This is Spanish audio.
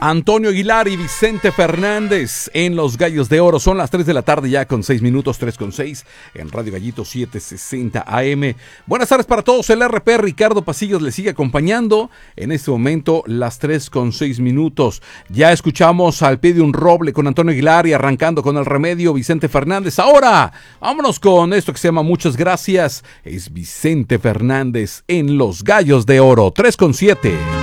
Antonio Aguilar y Vicente Fernández en Los Gallos de Oro. Son las 3 de la tarde ya con 6 minutos, 3:06 en Radio Gallito 760 AM. Buenas tardes para todos. El RP Ricardo Pasillos les sigue acompañando. En este momento las 3:06 minutos. Ya escuchamos Al pie de un roble con Antonio Aguilar y arrancando con El Remedio, Vicente Fernández. Ahora vámonos con esto que se llama Muchas Gracias. Es Vicente Fernández en Los Gallos de Oro 3:07.